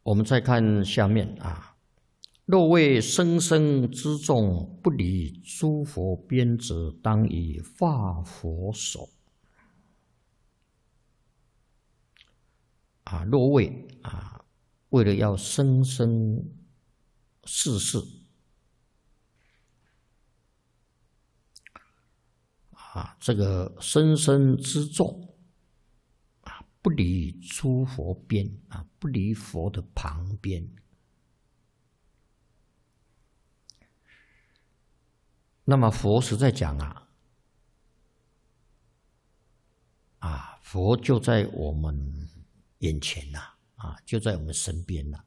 我们再看下面啊，若为生生之众，不离诸佛边者，当以化佛手。啊，若为啊，为了要生生世世啊，这个生生之众啊，不离诸佛边啊，不离佛的旁边。那么佛是在讲佛就在我们眼前呐，就在我们身边呐。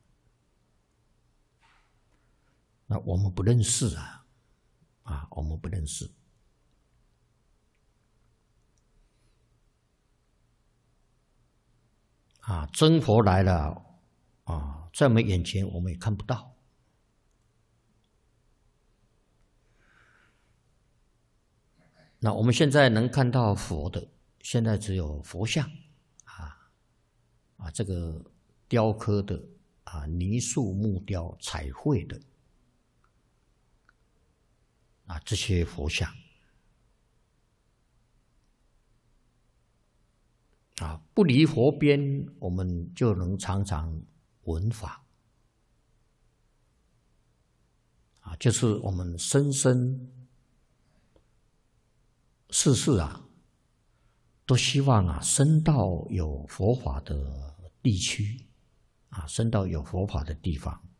那我们不认识我们不认识。真佛来了在我们眼前我们也看不到。那我们现在能看到佛的，现在只有佛像这个雕刻的泥塑木雕彩绘的这些佛像不离佛边，我们就能常常闻法就是我们生生世世都希望生到有佛法的地区生到有佛法的地方。